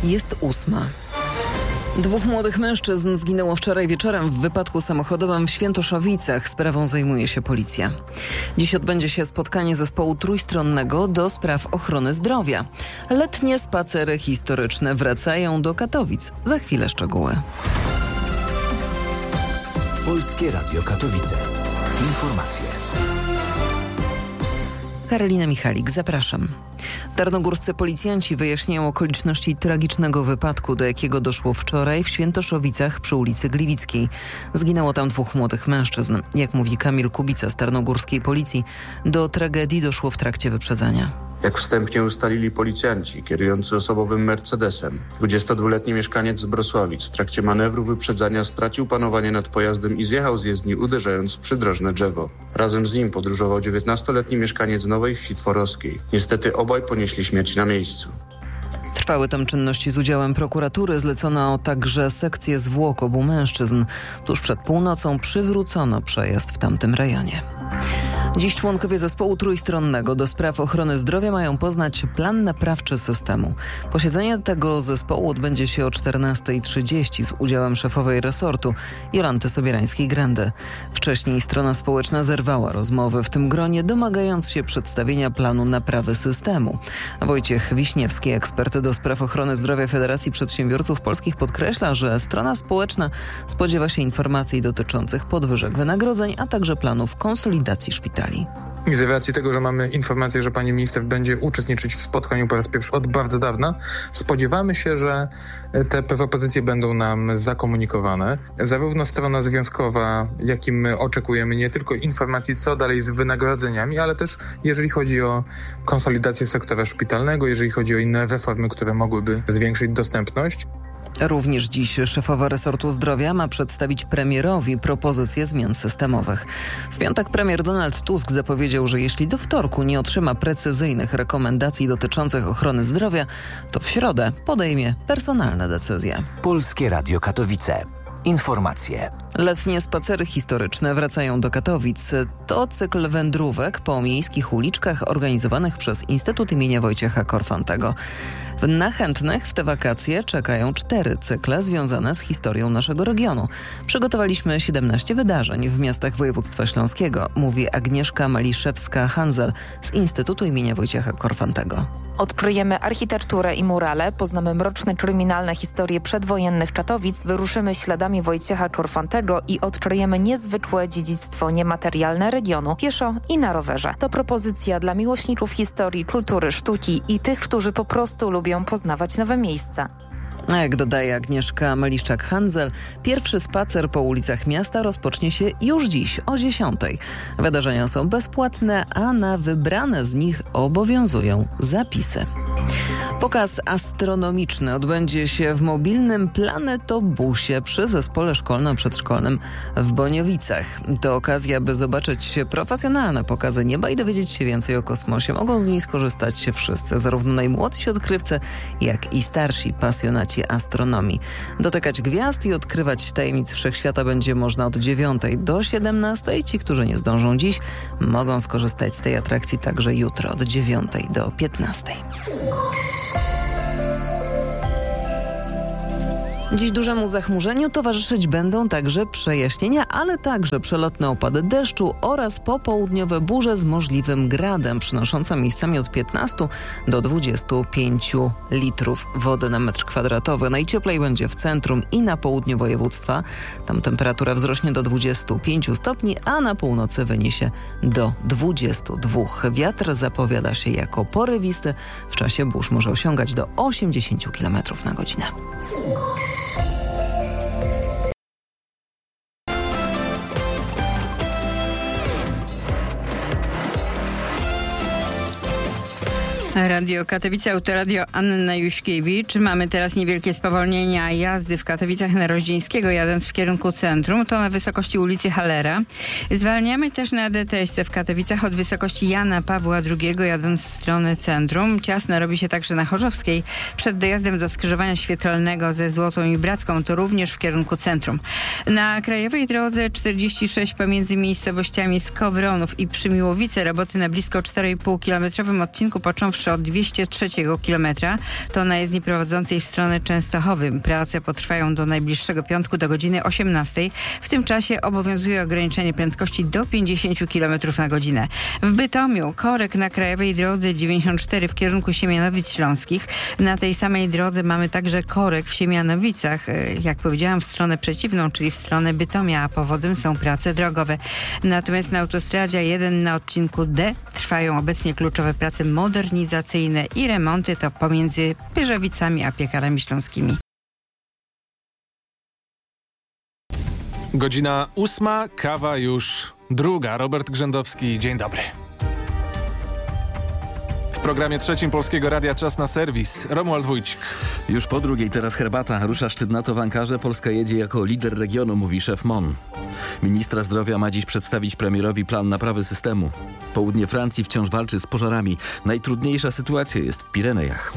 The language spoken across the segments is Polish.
Jest 8. 2 młodych mężczyzn zginęło wczoraj wieczorem w wypadku samochodowym w Świętoszowicach. Sprawą zajmuje się policja. Dziś odbędzie się spotkanie zespołu trójstronnego do spraw ochrony zdrowia. Letnie spacery historyczne wracają do Katowic. Za chwilę szczegóły. Polskie Radio Katowice. Informacje. Karolina Michalik, zapraszam. Tarnogórscy policjanci wyjaśniają okoliczności tragicznego wypadku, do jakiego doszło wczoraj w Świętoszowicach przy ulicy Gliwickiej. Zginęło tam 2 młodych mężczyzn. Jak mówi Kamil Kubica z tarnogórskiej policji, do tragedii doszło w trakcie wyprzedzania. Jak wstępnie ustalili policjanci, kierujący osobowym Mercedesem, 22-letni mieszkaniec z Brosławic w trakcie manewru wyprzedzania stracił panowanie nad pojazdem i zjechał z jezdni, uderzając w przydrożne drzewo. Razem z nim podróżował 19-letni mieszkaniec Nowej Wsi Tworowskiej. Niestety obaj ponieśli śmierć na miejscu. Trwały tam czynności z udziałem prokuratury. Zlecono także sekcję zwłok obu mężczyzn. Tuż przed północą przywrócono przejazd w tamtym rejonie. Dziś członkowie zespołu trójstronnego do spraw ochrony zdrowia mają poznać plan naprawczy systemu. Posiedzenie tego zespołu odbędzie się o 14:30 z udziałem szefowej resortu Jolanty Sobierańskiej-Grendy. Wcześniej strona społeczna zerwała rozmowy w tym gronie, domagając się przedstawienia planu naprawy systemu. Wojciech Wiśniewski, ekspert do spraw ochrony zdrowia Federacji Przedsiębiorców Polskich, podkreśla, że strona społeczna spodziewa się informacji dotyczących podwyżek wynagrodzeń, a także planów konsolidacji szpitali. I z racji tego, że mamy informację, że pani minister będzie uczestniczyć w spotkaniu po raz pierwszy od bardzo dawna, spodziewamy się, że te propozycje będą nam zakomunikowane. Zarówno strona związkowa, jak i my oczekujemy nie tylko informacji, co dalej z wynagrodzeniami, ale też jeżeli chodzi o konsolidację sektora szpitalnego, jeżeli chodzi o inne reformy, które mogłyby zwiększyć dostępność. Również dziś szefowa resortu zdrowia ma przedstawić premierowi propozycje zmian systemowych. W piątek premier Donald Tusk zapowiedział, że jeśli do wtorku nie otrzyma precyzyjnych rekomendacji dotyczących ochrony zdrowia, to w środę podejmie personalne decyzje. Polskie Radio Katowice. Informacje. Letnie spacery historyczne wracają do Katowic. To cykl wędrówek po miejskich uliczkach organizowanych przez Instytut imienia Wojciecha Korfantego. Na chętnych w te wakacje czekają 4 cykle związane z historią naszego regionu. Przygotowaliśmy 17 wydarzeń w miastach województwa śląskiego, mówi Agnieszka Maliszewska-Hanzel z Instytutu imienia Wojciecha Korfantego. Odkryjemy architekturę i murale, poznamy mroczne kryminalne historie przedwojennych Katowic, wyruszymy śladami Wojciecha Korfantego i odkryjemy niezwykłe dziedzictwo niematerialne regionu pieszo i na rowerze. To propozycja dla miłośników historii, kultury, sztuki i tych, którzy po prostu lubią poznawać nowe miejsca. A jak dodaje Agnieszka Maliszczak-Hanzel, pierwszy spacer po ulicach miasta rozpocznie się już dziś o 10:00. Wydarzenia są bezpłatne, a na wybrane z nich obowiązują zapisy. Pokaz astronomiczny odbędzie się w mobilnym planetobusie przy zespole szkolno-przedszkolnym w Boniowicach. To okazja, by zobaczyć profesjonalne pokazy nieba i dowiedzieć się więcej o kosmosie. Mogą z niej skorzystać wszyscy, zarówno najmłodsi odkrywcy, jak i starsi pasjonaci astronomii. Dotykać gwiazd i odkrywać tajemnic wszechświata będzie można od 9:00 do 17:00. Ci, którzy nie zdążą dziś, mogą skorzystać z tej atrakcji także jutro od 9:00 do 15:00. Dziś dużemu zachmurzeniu towarzyszyć będą także przejaśnienia, ale także przelotne opady deszczu oraz popołudniowe burze z możliwym gradem, przynoszące miejscami od 15 do 25 litrów wody na metr kwadratowy. Najcieplej będzie w centrum i na południu województwa. Tam temperatura wzrośnie do 25 stopni, a na północy wyniesie do 22. Wiatr zapowiada się jako porywisty. W czasie burz może osiągać do 80 km na godzinę. Radio Katowice, Autoradio Anna Juśkiewicz. Mamy teraz niewielkie spowolnienia jazdy w Katowicach na Roździńskiego, jadąc w kierunku centrum. To na wysokości ulicy Hallera. Zwalniamy też na DTS-ce w Katowicach od wysokości Jana Pawła II, jadąc w stronę centrum. Ciasno robi się także na Chorzowskiej. Przed dojazdem do skrzyżowania świetlnego ze Złotą i Bracką, to również w kierunku centrum. Na krajowej drodze 46 pomiędzy miejscowościami Skowronów i Przymiłowice roboty na blisko 4,5-kilometrowym odcinku, począwszy pierwszy od 203 kilometra. To na jezdni prowadzącej w stronę Częstochowy. Prace potrwają do najbliższego piątku do godziny 18. W tym czasie obowiązuje ograniczenie prędkości do 50 km na godzinę. W Bytomiu korek na krajowej drodze 94 w kierunku Siemianowic Śląskich. Na tej samej drodze mamy także korek w Siemianowicach, jak powiedziałam, w stronę przeciwną, czyli w stronę Bytomia, a powodem są prace drogowe. Natomiast na autostradzie 1 na odcinku D trwają obecnie kluczowe prace modernizacyjne i remonty, to pomiędzy Pyrzowicami a Piekarami Śląskimi. Godzina 8, kawa już 2. Robert Grzędowski, dzień dobry. W programie trzecim Polskiego Radia czas na serwis. Romuald Wójcik. Już po drugiej, teraz herbata. Rusza szczyt NATO w Ankarze. Polska jedzie jako lider regionu, mówi szef MON. Ministra zdrowia ma dziś przedstawić premierowi plan naprawy systemu. Południe Francji wciąż walczy z pożarami. Najtrudniejsza sytuacja jest w Pirenejach.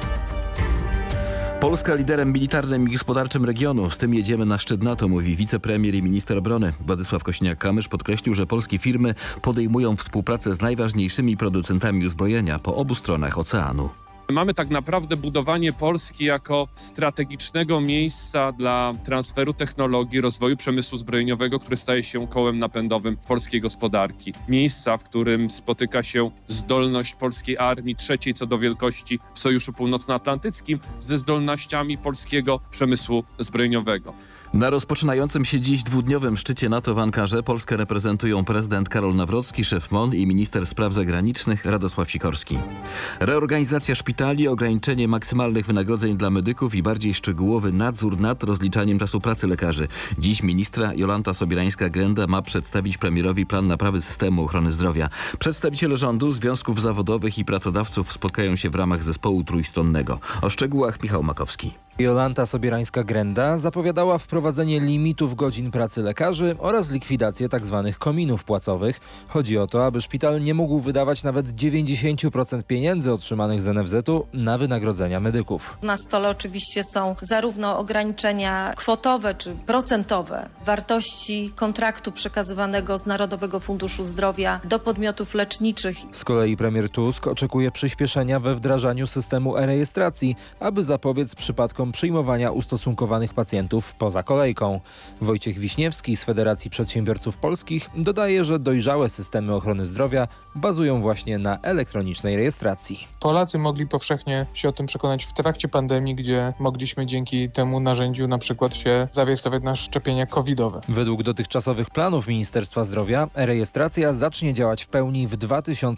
Polska liderem militarnym i gospodarczym regionu. Z tym jedziemy na szczyt NATO, mówi wicepremier i minister obrony. Władysław Kośniak-Kamysz podkreślił, że polskie firmy podejmują współpracę z najważniejszymi producentami uzbrojenia po obu stronach oceanu. Mamy tak naprawdę budowanie Polski jako strategicznego miejsca dla transferu technologii, rozwoju przemysłu zbrojeniowego, który staje się kołem napędowym polskiej gospodarki. Miejsca, w którym spotyka się zdolność polskiej armii, trzeciej co do wielkości w Sojuszu Północnoatlantyckim, ze zdolnościami polskiego przemysłu zbrojeniowego. Na rozpoczynającym się dziś dwudniowym szczycie NATO w Ankarze Polskę reprezentują prezydent Karol Nawrocki, szef MON i minister spraw zagranicznych Radosław Sikorski. Reorganizacja szpitali, ograniczenie maksymalnych wynagrodzeń dla medyków i bardziej szczegółowy nadzór nad rozliczaniem czasu pracy lekarzy. Dziś ministra Jolanta Sobierańska-Grenda ma przedstawić premierowi plan naprawy systemu ochrony zdrowia. Przedstawiciele rządu, związków zawodowych i pracodawców spotkają się w ramach zespołu trójstronnego. O szczegółach Michał Makowski. Jolanta Sobierańska-Grenda zapowiadała wprowadzenie limitów godzin pracy lekarzy oraz likwidację tzw. kominów płacowych. Chodzi o to, aby szpital nie mógł wydawać nawet 90% pieniędzy otrzymanych z NFZ-u na wynagrodzenia medyków. Na stole oczywiście są zarówno ograniczenia kwotowe czy procentowe wartości kontraktu przekazywanego z Narodowego Funduszu Zdrowia do podmiotów leczniczych. Z kolei premier Tusk oczekuje przyspieszenia we wdrażaniu systemu e-rejestracji, aby zapobiec przypadkom przyjmowania ustosunkowanych pacjentów poza kolejką. Wojciech Wiśniewski z Federacji Przedsiębiorców Polskich dodaje, że dojrzałe systemy ochrony zdrowia bazują właśnie na elektronicznej rejestracji. Polacy mogli powszechnie się o tym przekonać w trakcie pandemii, gdzie mogliśmy dzięki temu narzędziu na przykład się zarejestrować na szczepienia covidowe. Według dotychczasowych planów Ministerstwa Zdrowia e-rejestracja zacznie działać w pełni w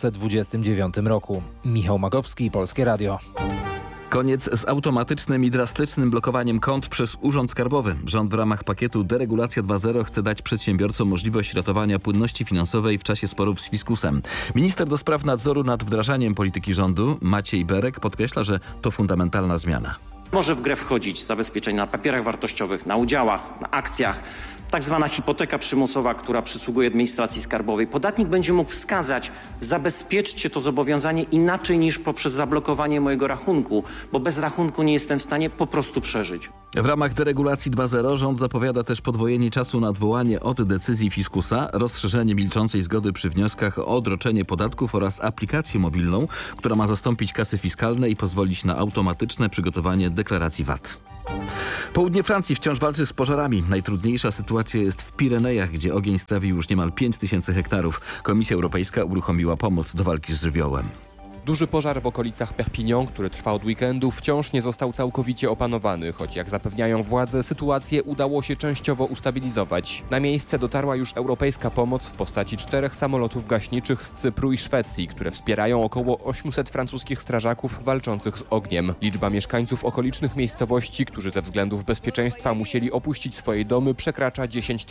2029 roku. Michał Makowski, Polskie Radio. Koniec z automatycznym i drastycznym blokowaniem kont przez Urząd Skarbowy. Rząd w ramach pakietu Deregulacja 2.0 chce dać przedsiębiorcom możliwość ratowania płynności finansowej w czasie sporów z fiskusem. Minister do spraw nadzoru nad wdrażaniem polityki rządu, Maciej Berek, podkreśla, że to fundamentalna zmiana. Może w grę wchodzić zabezpieczenia na papierach wartościowych, na udziałach, na akcjach. Tak zwana hipoteka przymusowa, która przysługuje administracji skarbowej. Podatnik będzie mógł wskazać, zabezpieczcie to zobowiązanie inaczej niż poprzez zablokowanie mojego rachunku, bo bez rachunku nie jestem w stanie po prostu przeżyć. W ramach Deregulacji 2.0 rząd zapowiada też podwojenie czasu na odwołanie od decyzji fiskusa, rozszerzenie milczącej zgody przy wnioskach o odroczenie podatków oraz aplikację mobilną, która ma zastąpić kasy fiskalne i pozwolić na automatyczne przygotowanie deklaracji VAT. Południe Francji wciąż walczy z pożarami. Najtrudniejsza sytuacja jest w Pirenejach, gdzie ogień strawił już niemal 5000 hektarów. Komisja Europejska uruchomiła pomoc do walki z żywiołem. Duży pożar w okolicach Perpignan, który trwa od weekendu, wciąż nie został całkowicie opanowany, choć jak zapewniają władze, sytuację udało się częściowo ustabilizować. Na miejsce dotarła już europejska pomoc w postaci 4 samolotów gaśniczych z Cypru i Szwecji, które wspierają około 800 francuskich strażaków walczących z ogniem. Liczba mieszkańców okolicznych miejscowości, którzy ze względów bezpieczeństwa musieli opuścić swoje domy, przekracza 10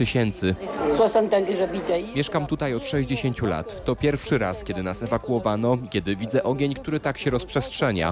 000. Mieszkam tutaj od 60 lat. To pierwszy raz, kiedy nas ewakuowano, kiedy widzę ogień, który tak się rozprzestrzenia.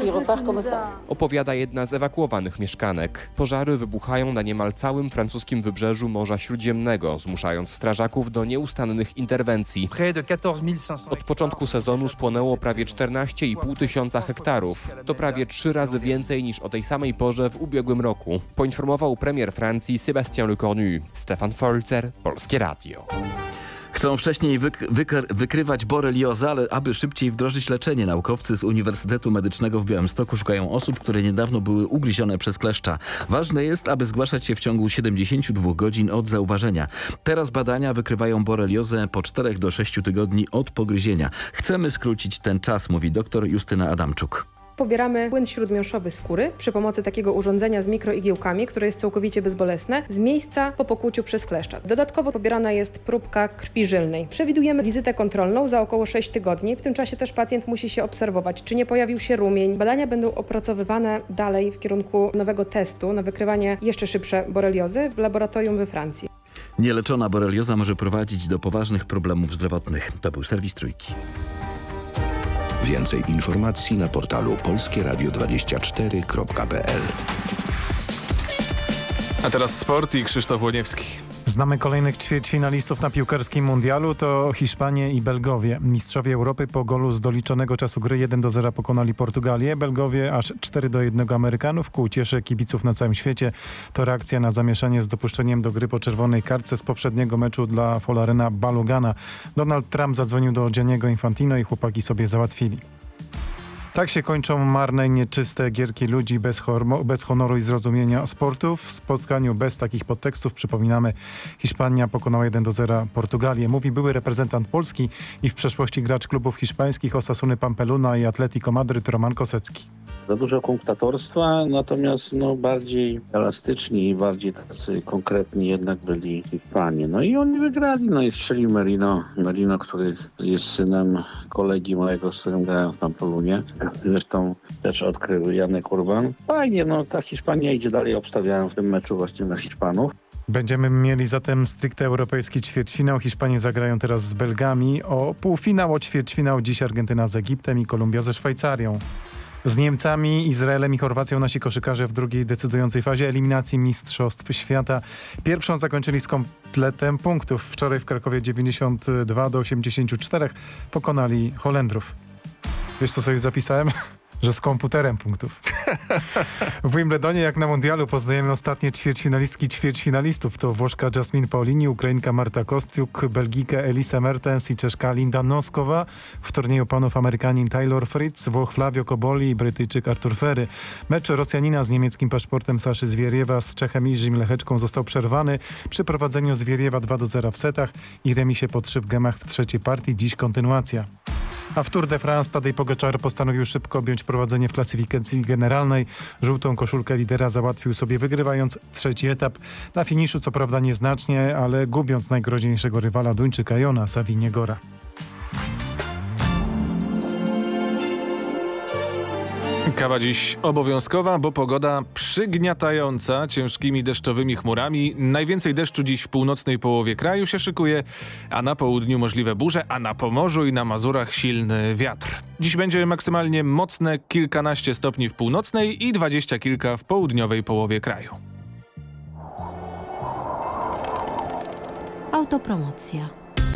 Opowiada jedna z ewakuowanych mieszkanek. Pożary wybuchają na niemal całym francuskim wybrzeżu Morza Śródziemnego, zmuszając strażaków do nieustannych interwencji. Od początku sezonu spłonęło prawie 14,5 tysiąca hektarów. To prawie 3 razy więcej niż o tej samej porze w ubiegłym roku, poinformował premier Francji Sébastien Lecornu. Stefan Folzer, Polskie Radio. Chcą wcześniej wykrywać boreliozę, ale aby szybciej wdrożyć leczenie, naukowcy z Uniwersytetu Medycznego w Białymstoku szukają osób, które niedawno były ugryzione przez kleszcza. Ważne jest, aby zgłaszać się w ciągu 72 godzin od zauważenia. Teraz badania wykrywają boreliozę po 4 do 6 tygodni od pogryzienia. Chcemy skrócić ten czas, mówi dr Justyna Adamczuk. Pobieramy płyn śródmiąższowy skóry przy pomocy takiego urządzenia z mikroigiełkami, które jest całkowicie bezbolesne, z miejsca po pokłuciu przez kleszcza. Dodatkowo pobierana jest próbka krwi żylnej. Przewidujemy wizytę kontrolną za około 6 tygodni. W tym czasie też pacjent musi się obserwować, czy nie pojawił się rumień. Badania będą opracowywane dalej w kierunku nowego testu na wykrywanie jeszcze szybsze boreliozy w laboratorium we Francji. Nieleczona borelioza może prowadzić do poważnych problemów zdrowotnych. To był serwis Trójki. Więcej informacji na portalu polskieradio24.pl. A teraz sport i Krzysztof Łoniewski. Znamy kolejnych ćwierćfinalistów na piłkarskim mundialu. To Hiszpanie i Belgowie. Mistrzowie Europy po golu z doliczonego czasu gry 1-0 pokonali Portugalię. Belgowie aż 4-1 Amerykanów. Ku uciesze kibiców na całym świecie to reakcja na zamieszanie z dopuszczeniem do gry po czerwonej kartce z poprzedniego meczu dla Folarena Balogana. Donald Trump zadzwonił do Gianniego Infantino i chłopaki sobie załatwili. Tak się kończą marne i nieczyste gierki ludzi bez honoru i zrozumienia sportów. W spotkaniu bez takich podtekstów, przypominamy, Hiszpania pokonała 1-0 Portugalię. Mówi były reprezentant Polski i w przeszłości gracz klubów hiszpańskich Osasuny Pampeluna i Atletico Madryt Roman Kosecki. Za dużo kunktatorstwa, natomiast bardziej elastyczni i bardziej tacy konkretni jednak byli Hiszpanie. No i oni wygrali, i strzelił Merino, który jest synem kolegi mojego, z którym grałem w Pampelunie. Zresztą też odkrył Janek Urban. Fajnie, ta Hiszpania idzie dalej, obstawiałem w tym meczu właśnie na Hiszpanów. Będziemy mieli zatem stricte europejski ćwierćfinał. Hiszpanie zagrają teraz z Belgami. O półfinał, o ćwierćfinał dziś Argentyna z Egiptem i Kolumbia ze Szwajcarią. Z Niemcami, Izraelem i Chorwacją nasi koszykarze w drugiej decydującej fazie eliminacji Mistrzostw Świata. Pierwszą zakończyli z kompletem punktów. Wczoraj w Krakowie 92-84 pokonali Holendrów. Wiesz, co sobie zapisałem? Że z komputerem punktów. W Wimbledonie, jak na mundialu, poznajemy ostatnie ćwierćfinalistów. To Włoszka Jasmine Paolini, Ukrainka Marta Kostiuk, Belgijka Elisa Mertens i Czeszka Linda Noskowa. W turnieju panów Amerykanin Taylor Fritz, Włoch Flavio Koboli i Brytyjczyk Artur Ferry. Mecz Rosjanina z niemieckim paszportem Saszy Zwieriewa z Czechem Iżim Lecheczką został przerwany przy prowadzeniu Zwieriewa 2-0 w setach i remisie po 3 w gemach w trzeciej partii. Dziś kontynuacja. A w Tour de France Tadej Pogačar postanowił szybko objąć prowadzenie w klasyfikacji generalnej. Żółtą koszulkę lidera załatwił sobie, wygrywając trzeci etap. Na finiszu co prawda nieznacznie, ale gubiąc najgroźniejszego rywala Duńczyka Jonasa Vingegaarda. Kawa dziś obowiązkowa, bo pogoda przygniatająca ciężkimi deszczowymi chmurami. Najwięcej deszczu dziś w północnej połowie kraju się szykuje, a na południu możliwe burze, a na Pomorzu i na Mazurach silny wiatr. Dziś będzie maksymalnie mocne kilkanaście stopni w północnej i 20 kilka w południowej połowie kraju. Autopromocja.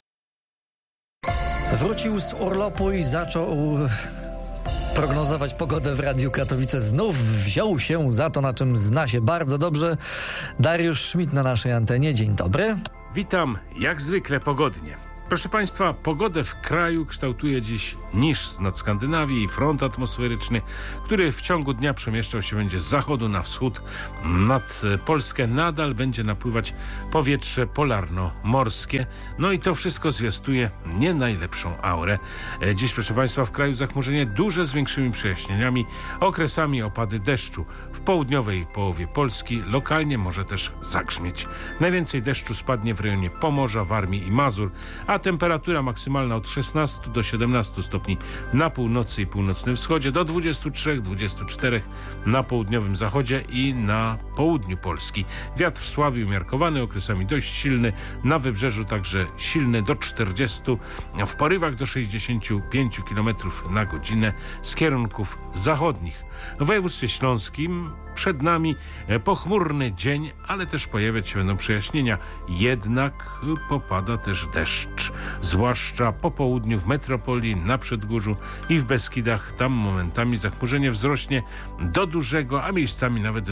Wrócił z urlopu i zaczął prognozować pogodę w Radiu Katowice. Znów wziął się za to, na czym zna się bardzo dobrze. Dariusz Schmidt na naszej antenie. Dzień dobry. Witam, jak zwykle pogodnie. Proszę Państwa, pogodę w kraju kształtuje dziś niż z nad Skandynawii i front atmosferyczny, który w ciągu dnia przemieszczał się będzie z zachodu na wschód. Nad Polskę nadal będzie napływać powietrze polarno-morskie. No i to wszystko zwiastuje nie najlepszą aurę. Dziś, proszę Państwa, w kraju zachmurzenie duże z większymi przejaśnieniami, okresami opady deszczu. W południowej połowie Polski lokalnie może też zagrzmieć. Najwięcej deszczu spadnie w rejonie Pomorza, Warmii i Mazur, a temperatura maksymalna od 16 do 17 stopni na północy i północnym wschodzie, do 23-24 na południowym zachodzie i na południu Polski. Wiatr słaby i umiarkowany, okresami dość silny, na wybrzeżu także silny do 40, w porywach do 65 km na godzinę z kierunków zachodnich. W województwie śląskim przed nami pochmurny dzień, ale też pojawiać się będą przejaśnienia. Jednak popada też deszcz, zwłaszcza po południu w metropolii, na Przedgórzu i w Beskidach. Tam momentami zachmurzenie wzrośnie do dużego, a miejscami nawet do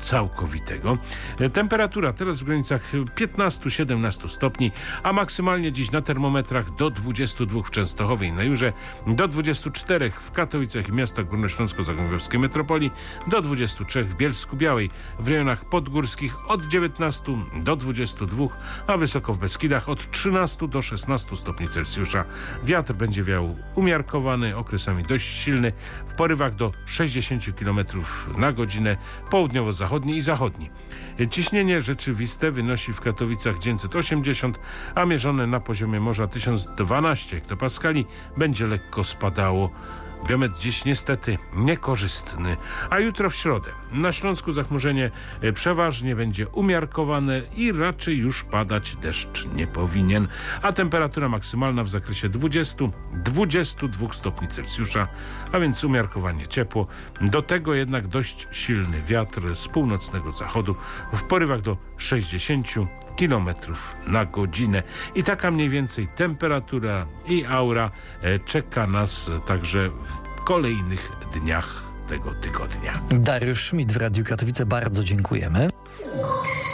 całkowitego. Temperatura teraz w granicach 15-17 stopni, a maksymalnie dziś na termometrach do 22 w Częstochowie i na Jurze, do 24 w Katowicach i miastach górnośląsko-zagłębiowskiej metropolii, do 23 w Bielsku-Białej, w rejonach podgórskich od 19 do 22, a wysoko w Beskidach od 13 do 16 stopni Celsjusza. Wiatr będzie wiał umiarkowany, okresami dość silny, w porywach do 60 km na godzinę, południowo-zachodni i zachodni. Ciśnienie rzeczywiste wynosi w Katowicach 980, a mierzone na poziomie morza 1012 hektopaskali będzie lekko spadało. Biometr dziś niestety niekorzystny. A jutro w środę na Śląsku zachmurzenie przeważnie będzie umiarkowane i raczej już padać deszcz nie powinien. A temperatura maksymalna w zakresie 20-22 stopni Celsjusza, a więc umiarkowanie ciepło. Do tego jednak dość silny wiatr z północnego zachodu w porywach do 60 km na godzinę. I taka mniej więcej temperatura i aura czeka nas także w kolejnych dniach tego tygodnia. Dariusz Schmidt w Radiu Katowice, bardzo dziękujemy.